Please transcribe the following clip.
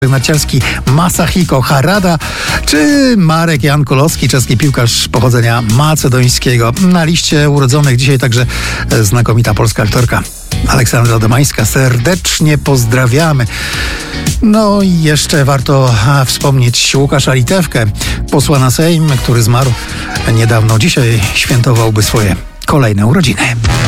narciarski Masahiko Harada, czy Marek Jan Kulowski, czeski piłkarz pochodzenia macedońskiego. Na liście urodzonych dzisiaj także znakomita polska aktorka Aleksandra Domańska. Serdecznie pozdrawiamy. No i jeszcze warto wspomnieć Łukasza Litewkę, posła na Sejm, który zmarł niedawno. Dzisiaj świętowałby swoje kolejne urodziny.